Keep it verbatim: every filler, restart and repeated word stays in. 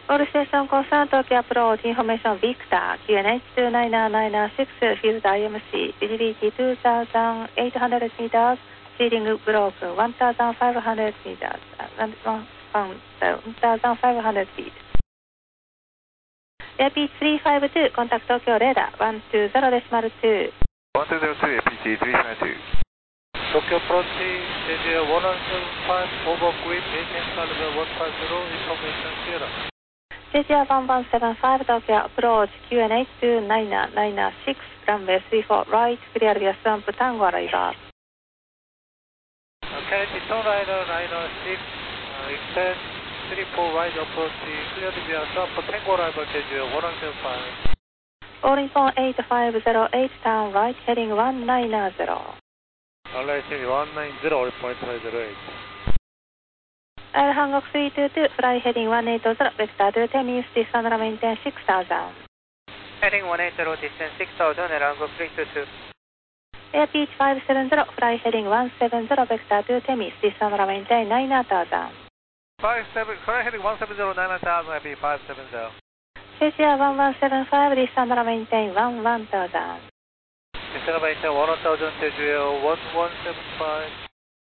All station concerned Tokyo approach information Victor Q N H two nine nine six field I M C visibility two thousand eight hundred meters sealing broken one thousand five hundred meters one thousand five hundred feet. A P H three five two contact Tokyo radar one two zero decimal two. one two zero two A P H three five two. Tokyo approach J J one seven five over grid A T M caliber one five zero information Sierra. J J one one seven five Tokyo approach Q N H two nine nine six runway three four right clear via swamp Tango arrival. Kennedy Tonliner nine six uh, extend three four right approach cleared via swamp Tango arrival J J one seven five. All info eight five zero eight turn right heading one nine zero. Alighting one nine zero point five zero eight. Air Hancock three two two, fly heading one eight zero, vector to ten means distance maintain six thousand. Heading one eight zero, distance six thousand, Air Hancock three two two. Air P H five seven zero, fly heading one seven zero, vector to ten means distance maintain nine thousand. five seven, fly heading one seven zero, nine thousand, I P five seven zero. J J one one seven five, distance maintain one one thousand. Distance maintain one thousand, J J one one seven five.